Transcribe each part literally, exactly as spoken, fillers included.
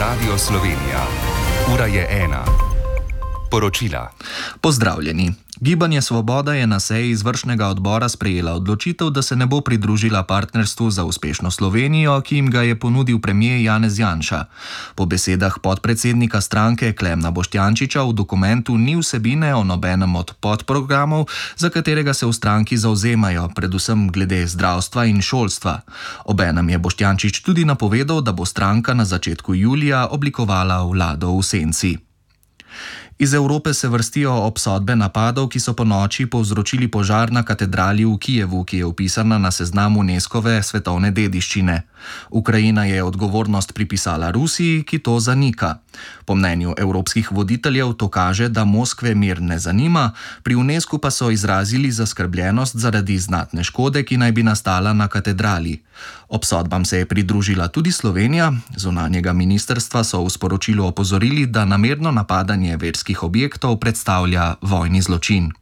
Radio Slovenija. Ura je ena. Poročila. Pozdravljeni. Gibanje Svoboda je na seji izvršnega odbora sprejela odločitev, da se ne bo pridružila partnerstvu za uspešno Slovenijo, ki jim ga je ponudil premier Janez Janša. Po besedah podpredsednika stranke Klemna Boštjančiča v dokumentu ni vsebine o nobenem od podprogramov, za katerega se v stranki zavzemajo, predvsem glede zdravstva in šolstva. Obenem je Boštjančič tudi napovedal, da bo stranka na začetku julija oblikovala vlado v senci. Iz Evrope se vrstijo obsodbe napadov, ki so ponoči povzročili požar na katedrali v Kijevu, ki je vpisana na seznam UNESCOve svetovne dediščine. Ukrajina je odgovornost pripisala Rusiji, ki to zanika. Po mnenju evropskih voditeljev to kaže, da Moskve mir ne zanima, pri UNESCO pa so izrazili zaskrbljenost zaradi znatne škode, ki naj bi nastala na katedrali. Obsodbam se je pridružila tudi Slovenija. Zunanjega ministrstva so v sporočilu opozorili, da namerno napadanje verskih objektov predstavlja vojni zločin.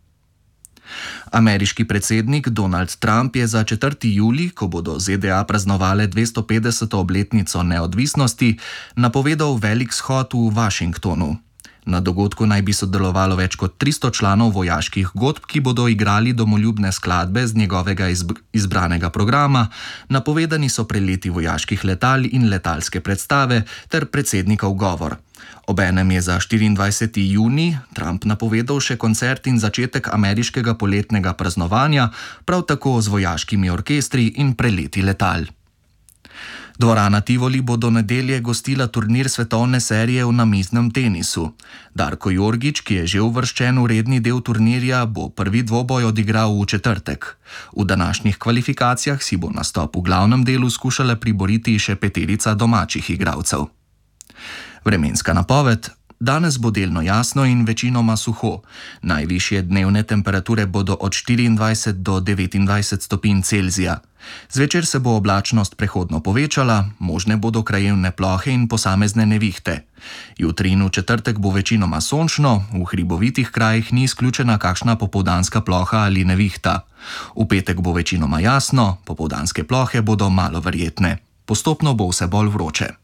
Ameriški predsednik Donald Trump je za četrti julij, ko bodo ZDA praznovale dvesto petdeseto obletnico neodvisnosti, napovedal velik shod v Washingtonu. Na dogodku naj bi sodelovalo več kot tristo članov vojaških godb, ki bodo igrali domoljubne skladbe z njegovega izbranega programa, napovedani so preleti vojaških letal in letalske predstave ter predsednikov govor. Obenem je za štiriindvajseti junij Trump napovedal še koncert in začetek ameriškega poletnega praznovanja, prav tako z vojaškimi orkestri in preleti letal. Dvorana Tivoli bo do nedelje gostila turnir svetovne serije v namiznem tenisu. Darko Jorgič, ki je že uvrščen v redni del turnirja, bo prvi dvoboj odigral v četrtek. V današnjih kvalifikacijah si bo nastop v glavnem delu skušala priboriti še peterica domačih igralcev. Vremenska napoved. Danes bo delno jasno in večinoma suho. Najvišje dnevne temperature bodo od štiriindvajset do devetindvajset stopinj Celzija. Zvečer se bo oblačnost prehodno povečala, možne bodo krajevne plohe in posamezne nevihte. Jutri in v četrtek bo večinoma sončno, v hribovitih krajih ni izključena kakšna popoldanska ploha ali nevihta. V petek bo večinoma jasno, popoldanske plohe bodo malo verjetne. Postopno bo vse bolj vroče.